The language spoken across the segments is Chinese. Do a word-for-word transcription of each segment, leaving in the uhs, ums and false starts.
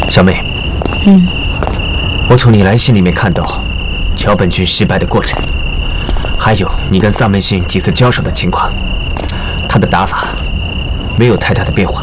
小妹， 嗯， 我从你来信里面看到桥本君失败的过程，还有你跟萨门信几次交手的情况，他的打法没有太大的变化。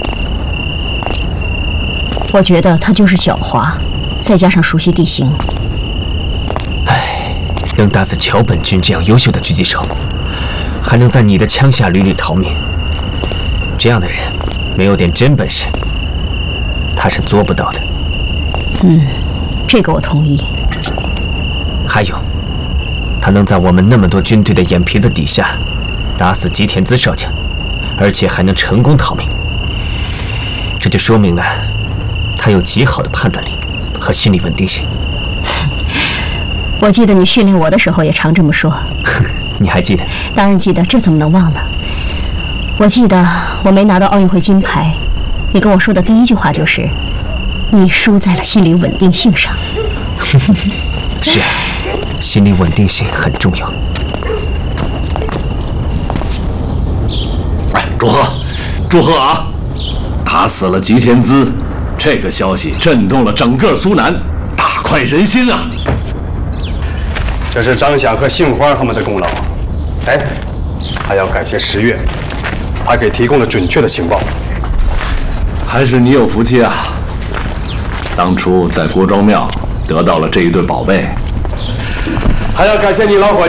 我觉得他就是狡猾，再加上熟悉地形。 唉，能打死桥本君这样优秀的狙击手，还能在你的枪下屡屡逃命，这样的人没有点真本事，他是做不到的。 嗯，这个我同意。 还有，他能在我们那么多军队的眼皮子底下打死吉田资少将，而且还能成功逃命，这就说明了他有极好的判断力和心理稳定性。 我记得你训练我的时候也常这么说。 你还记得？ 当然记得，这怎么能忘呢？我记得我没拿到奥运会金牌，你跟我说的第一句话就是你输在了心理稳定性上。 是啊，心理稳定性很重要。 哎，祝贺，祝贺啊！打死了吉田资，这个消息震动了整个苏南，大快人心啊！ 这是张想和杏花他们的功劳。哎，还要感谢十月，他给提供了准确的情报。 还是你有福气啊！当初在郭庄庙得到了这一对宝贝。 还要感谢你老伙计。